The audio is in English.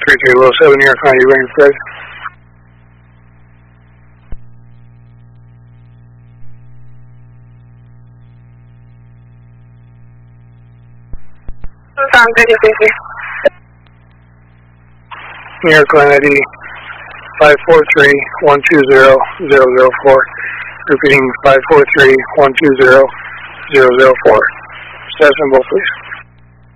3307, New York 90, ring Fred. Sound good, busy. New York ID 543-120-004. Repeating 543-120-004. Status symbol, please.